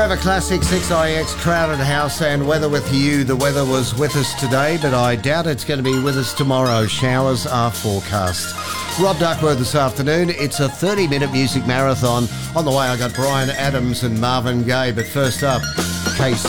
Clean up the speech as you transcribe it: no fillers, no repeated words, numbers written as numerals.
Over Classic 6IX, Crowded House and Weather with You. The weather was with us today, but I doubt it's going to be with us tomorrow. Showers are forecast. Rob Duckworth this afternoon. It's a 30-minute music marathon. On the way, I got Brian Adams and Marvin Gaye, but first up, KC.